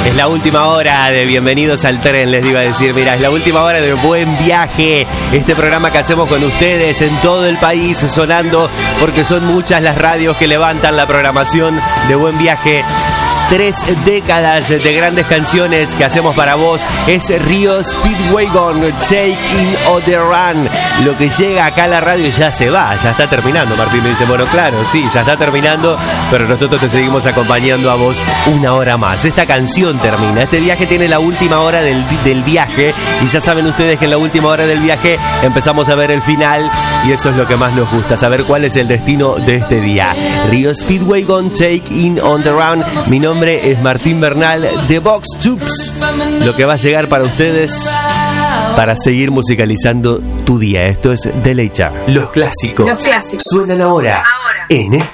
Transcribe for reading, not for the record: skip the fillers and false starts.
Es la última hora de Bienvenidos al Tren, les iba a decir. Mira, es la última hora de Buen Viaje. Este programa que hacemos con ustedes en todo el país, sonando, porque son muchas las radios que levantan la programación de Buen Viaje. 3 décadas de grandes canciones que hacemos para vos. Es Río Speedwagon, Take In On The Run. Lo que llega acá a la radio ya se va, ya está terminando. Martín me dice, bueno, claro, sí, ya está terminando, pero nosotros te seguimos acompañando a vos una hora más. Esta canción termina, este viaje tiene la última hora del viaje, y ya saben ustedes que en la última hora del viaje empezamos a ver el final, y eso es lo que más nos gusta, saber cuál es el destino de este día. Río Speedwagon, Take In On The Run. Mi nombre es Martín Bernal de Vox Tubes. Lo que va a llegar para ustedes para seguir musicalizando tu día. Esto es Deleitar. Los clásicos suenan ahora en